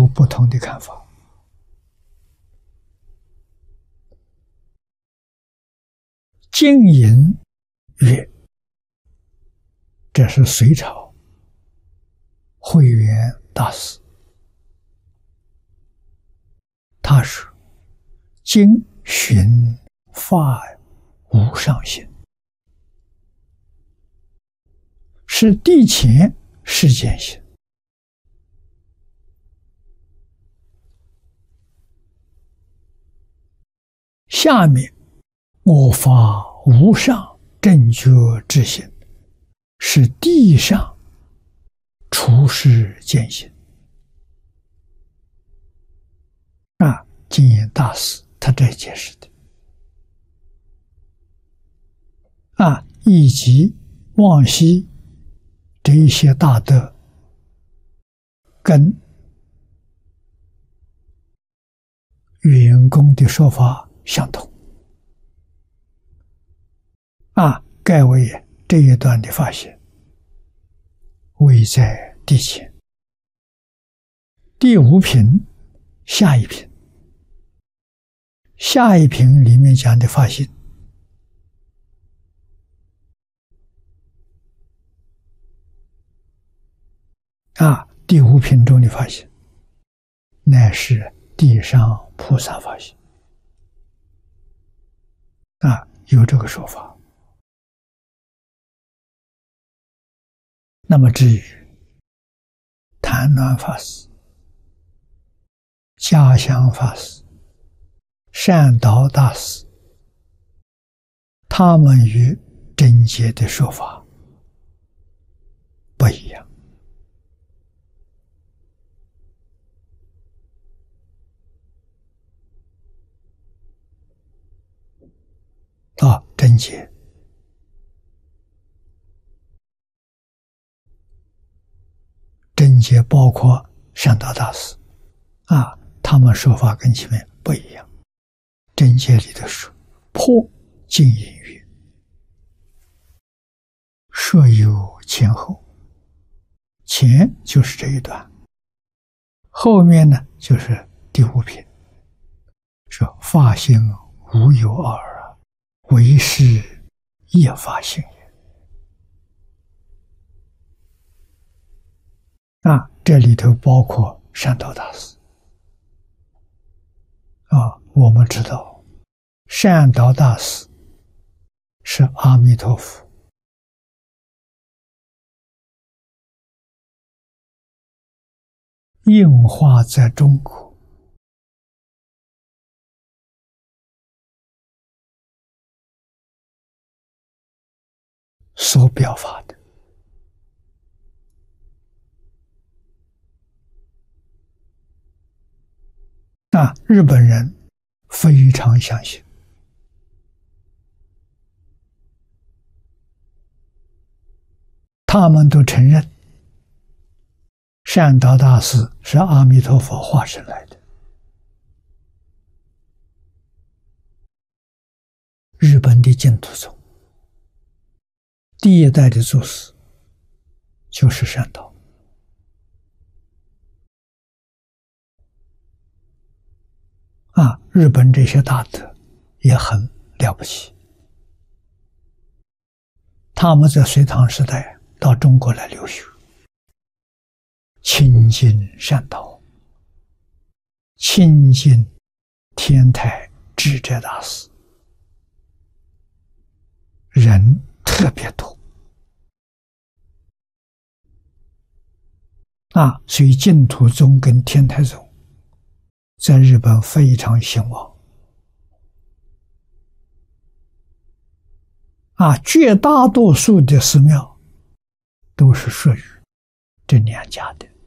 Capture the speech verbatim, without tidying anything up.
不同的看法。晋隐曰：“这是隋朝慧远大师，他说：‘今寻法无上心，是地前世间心。’下面我发无上正觉之心，是地上处世间心。”啊，净言大师他这解释的。啊，以及往昔这一些大德跟圆公的说法相同。啊，盖为这一段的发现，位在地前。第五品下一品，下一品里面讲的发现，啊，第五品中的发现，乃是地上菩萨发现。啊，有这个说法。那么至于谭鸾法师、嘉祥法师、善导大师，他们与真解的说法不一样。啊，真解真解包括善导大师啊，他们说法跟前面不一样。真解里头说：“破净隐喻，设有前后，前就是这一段，后面呢就是第五品，说法性无有二啊，唯是一法性也。”啊，这里头包括善导大师。啊，我们知道善导大师是阿弥陀佛应化在中国所表法的。啊，日本人非常相信，他们都承认善导大师是阿弥陀佛化身来的。日本的净土宗第一代的祖师就是善导。啊，日本这些大德也很了不起，他们在隋唐时代到中国来留学，亲近善导，亲近天台智者大师，人特别多。啊，所以净土宗跟天台宗在日本非常兴旺。啊，绝大多数的寺庙都是属于这两家的。